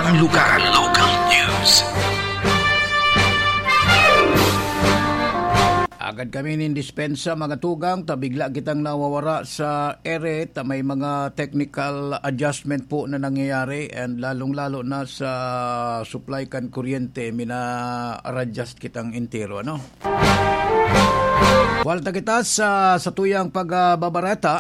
Baretang Lugar. Local News. Agad kami nindispensa mga tugang, tabigla kitang nawawara sa ere, may mga technical adjustment po na nangyayari and lalong-lalo na sa supply kan kuryente, mina-adjust kitang intero, ano? Walta kita sa tuyang pagbabareta.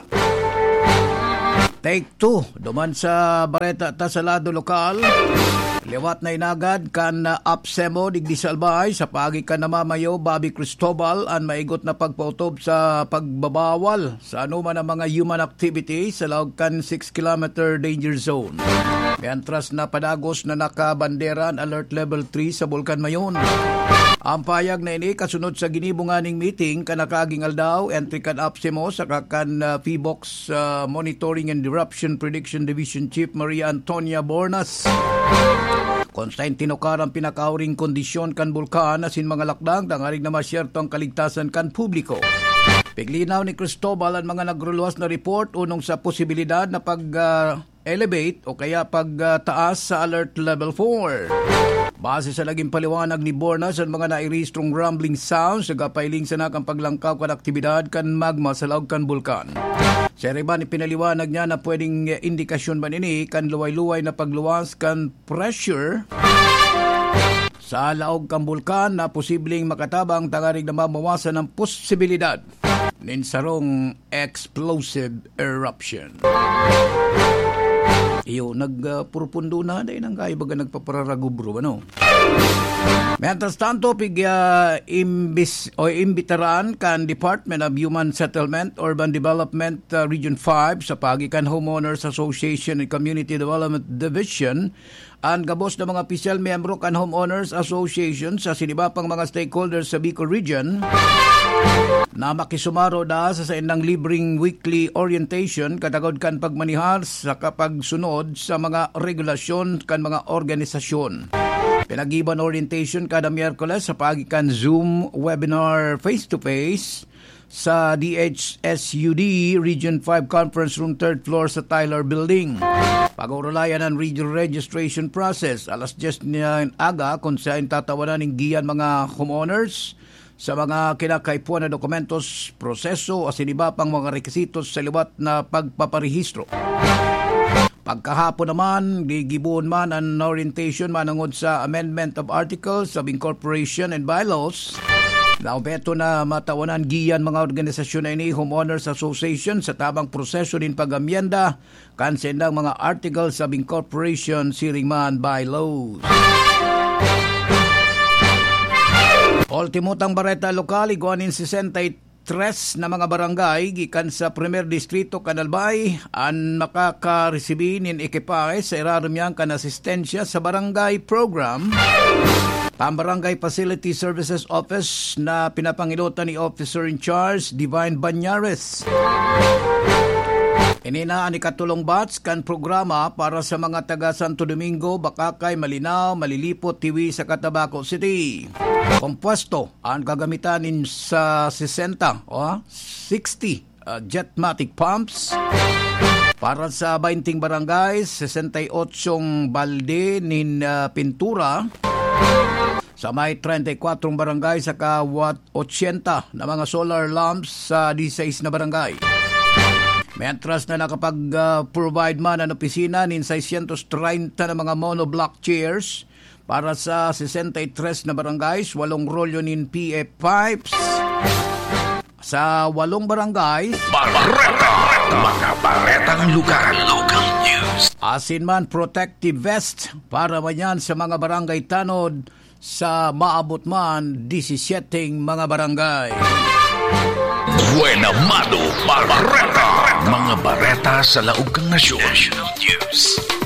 Take 2, duman sa bareta ta sa lado lokal. Liwat na inagad kan Apsemo digdi Salbay sa pagi kan namamayo Bobby Cristobal ang maigot na pagpautob sa pagbabawal sa anuman ang mga human activity sa loob kan 6-kilometer danger zone. Mientras na padagos na nakabanderan alert level 3 sa Bulkan Mayon. Ang payag na ini kasunod sa ginibunganing meeting kanakaging aldaw entry kan Apsemo sa kakan PBOX Monitoring and Disruption Prediction Division Chief Maria Antonia Bornas. Konstain tinukar ang pinakauring kondisyon kan bulkan asin mga lakdang tangarig na masyerto ang kaligtasan kan publiko. Piglinaw ni Cristobal ang mga nagruluwas na report unong sa posibilidad na pag-elevate o kaya pagtaas sa alert level 4. Base sa naging paliwanag ni Bornas ang mga nairegistrong rumbling sounds sa gapailing sa nakang paglangkaw kan aktibidad kan magma sa laog kan bulkan. Sa riban ipinaliwanag niya na pwedeng indikasyon ba nini kan luway-luway na pagluwas kan pressure sa laog kan bulkan na posibleng makatabang tangarig na mamawasan ng posibilidad nin sarong explosive eruption. Iyo, nagpurpundo na, dahil nang kaya baga nagpapararagubro, ano? Mientras tanto, imbitaran kan Department of Human Settlement, Urban Development Region 5 sa pagikan Homeowners Association and Community Development Division ang gabos na mga opisyal miyembro kan Homeowners Association sa sinibapang mga stakeholders sa Bicol Region na makisumaro da sa inang libreng weekly orientation katagod kan pagmanihar sa kapagsunod sa mga regulasyon kan mga organisasyon. Pinagiban orientation kada Miyerkules sa pagikan Zoom webinar face-to-face sa DHSUD Region 5 Conference Room 3rd floor sa Tyler Building. Pag-urulayan ang regional registration process alas 10 niya aga kung saan tatawanan ng giyan mga homeowners sa mga kinakaipuan na dokumentos, proseso o siniba pang mga requisitos sa liwat na pagpaparehistro. Pagkahapon naman, gigibuon man ang orientation manangod sa Amendment of Articles of Incorporation and Bylaws. Naubeto na matawanan giyan mga organisasyon na ini Homeowners Association sa tabang proseso din pag-amyenda kan sendang mga Articles of Incorporation siring man bylaws. Ultimutang bareta lokal, iguanin 63 na mga barangay gikan sa Primer Distrito Canalbay ang makakaresibin nin ekipahe sa irarumyang kan asistensya sa barangay program Pambarangay Facility Services Office na pinapangilutan ni Officer in Charge Divine Banyares. Inina ni katulong batch kan programa para sa mga taga Santo Domingo, Bakakay, Malinaw, Malilipot, Tiwi sa Cotabato City. Kompuesto ang gagamitan sa 60 Jetmatic pumps para sa 20 barangay, 68 balde nin pintura sa may 34 barangay sa ka 80 na mga solar lamps sa 16 na barangay. Mientras na nakapag-provide man ang opisina nin 630 na mga monoblock chairs para sa 63 na barangays, 8 rolyo nin PF pipes sa 8 barangays. Mga baretang lugar. Local news. Asin man protective vest para manyan sa mga barangay tanod sa maabot man 17 mga barangay. Buena Mano Barbareta. Mga bareta sa laog kang nasyon. National News.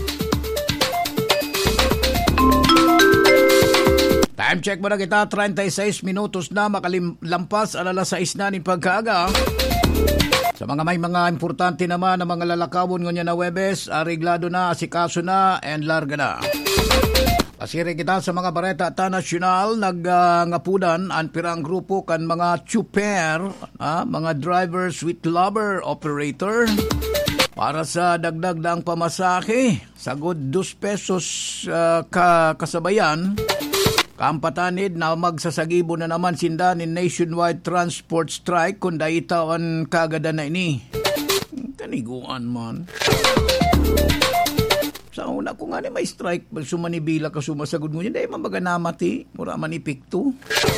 Time check mo na kita, 36 minutos na makalimpas alas 6 na ni pagkaaga. Sa mga may mga importante naman na mga lalakawon ngonya na Webes, ariglado na, asikaso na, and larga na. Pasiri kita sa mga bareta at nasyonal, nagngapudan ang pirang grupo kan mga chuper, mga drivers with lover operator. Para sa dagdag ng pamasahe, sagod 2 pesos kasabayan, kampatanid na magsasagibo na naman sinda ni nationwide transport strike kung daitawan kagada na ini. Kaniguan man. Sa una ko nga may strike, sumanibila ka sumasagod mo yun, dahil mabaganamati, mura manipikto.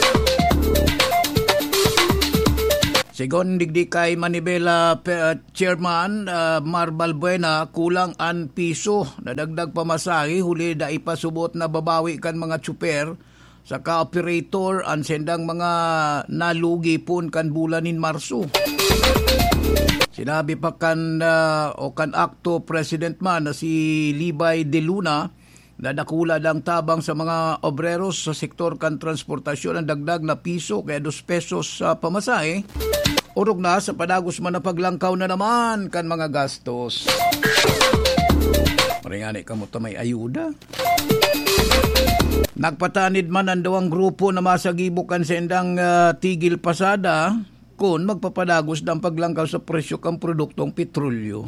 Sigon digdi kay Manibela Chairman Mar Balbuena, kulang an piso na dagdag pamasahe, huli da ipasubot na babawi kan mga tsuper sa ka-operator an sendang mga nalugi pun kan bulanin Marso. Sinabi pa kan akto President man na si Libay De Luna na dakula lang tabang sa mga obreros sa sektor kan transportasyon ang dagdag na piso kaya 2 pesos sa pamasahe. Urog na sa padagos man na paglangkaw na naman kan mga gastos. Maringani ka mo may ayuda. Nagpatanid man ang dawang grupo na masagibo kan sendang tigil pasada kung magpapadagos ng paglangkaw sa presyo kang produktong petrolyo.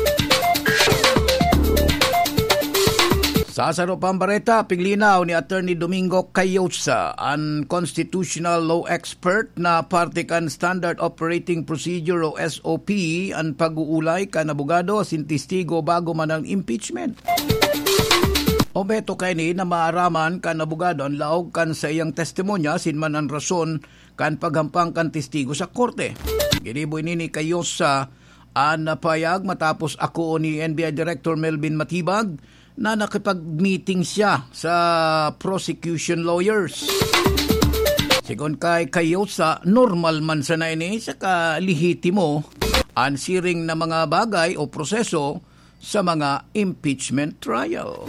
Sa Saro Pambareta, piglinaw ni Attorney Domingo Cayosa, an constitutional law expert na parte kan Standard Operating Procedure o SOP, ang pag-uulay kan abogado asin testigo bago man ang impeachment. O beto kay ni na maaraman kan abogado ang laog kan sa iyang testimonya sin man ang rason kan paghampang kan testigo sa korte. Giniboy ni Cayosa ang napayag matapos ako ni NBI Director Melvin Matibag na nakipag-meeting siya sa prosecution lawyers. Sigon kay Cayosa, normal man sa ini sa kalihitimo ang siring na mga bagay o proseso sa mga impeachment trial.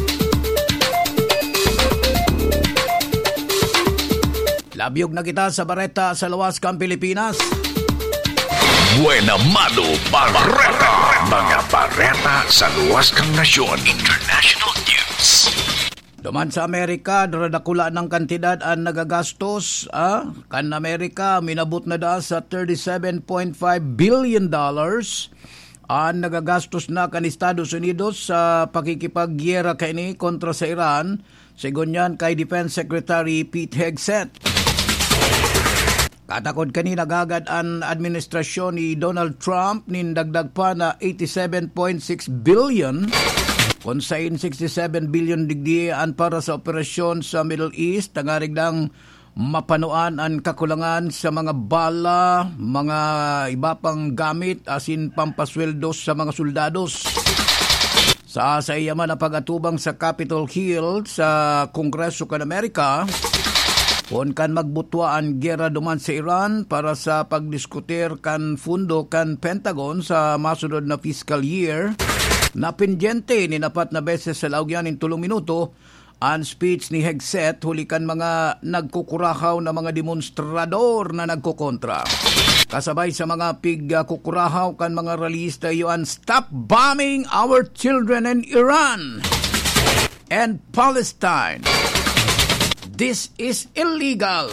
Labyog na kita sa Bareta sa Lawas Kang Pilipinas. Buena Mano Barreta. Mga bareta sa luwas kang nasyon. International News. Duman sa Amerika, daradakula ng kantidad ang nagagastos. Kan Amerika, minabot na da sa $37.5 billion ang nagagastos na kan Estados Unidos sa pakikipagyera kaini kontra sa Iran. Sigon yan kay Defense Secretary Pete Hegseth. Katakod kanina gagad ang administrasyon ni Donald Trump nindagdag pa na $87.6 billion kung sain 67 billion digdian para sa operasyon sa Middle East, tangarigdang mapanuan ang kakulangan sa mga bala, mga iba pang gamit asin pampasweldos sa mga soldados. Sa iya man ang pag-atubang sa Capitol Hill sa Kongreso kan Amerika, kung kan magbutwa ang gera duman sa Iran para sa pagdiskutir kan fundo kan Pentagon sa masunod na fiscal year, napindyente ni napat na beses sa laugyan in 3 minuto ang speech ni Hegseth huli kan mga nagkukurahaw na mga demonstrador na nagkukontra. Kasabay sa mga pigkukurahaw kan mga rallyista yuan, "Stop bombing our children in Iran and Palestine. This is illegal."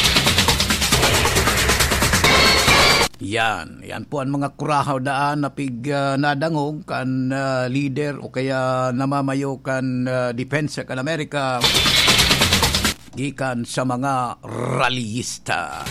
Yan po ang mga kurahaw daan na nadangog kan leader o kaya namamayo kan depensa kan Amerika gikan sa mga rallyista.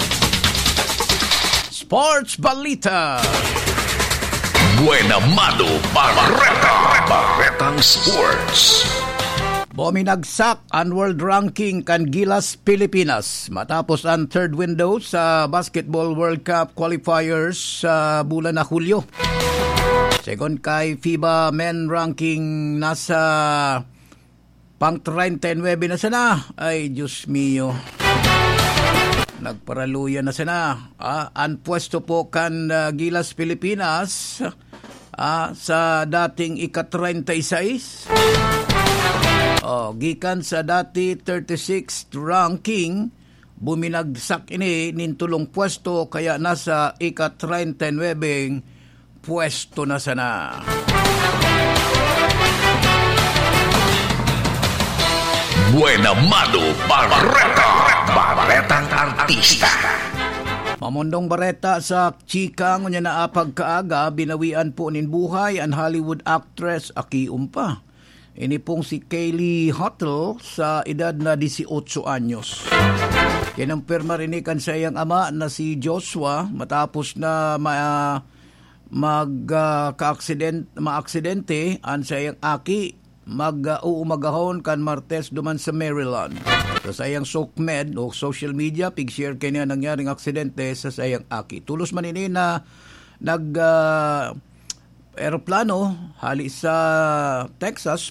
Sports Balita. Buena Mano Barreta. Barretang Sports. Buminagsak ang world ranking kan Gilas Pilipinas matapos ang third window sa Basketball World Cup qualifiers sa bulan na Hulyo. Second kay FIBA men ranking nasa pang 39 na sana. Ay Diyos mio. Nagparaluya na sana. Ang pwesto po kan Gilas Pilipinas sa dating ika-36. Gikan sa dati 36th ranking, buminagsak ini nintulong pwesto kaya nasa ika-39 pwesto na sana. Buena Mano Barreta. Barretang Artista. Mamundong bareta sa chika ngunya na pagkaaga binawian po nin buhay ang Hollywood actress Aki Umpa. Ini pong si Kaylee Hottle sa edad na 18 anyos. Kinumpirma rin kan sa iyang ama na si Joshua matapos na maaksidente an sa iyang aki mag-uumagahon kan Martes duman sa Maryland. So, sa iyang SOCMED o social media, pig-share kay niya nangyaring aksidente sa sayang aki. Tulos man ini na aeroplano hali sa Texas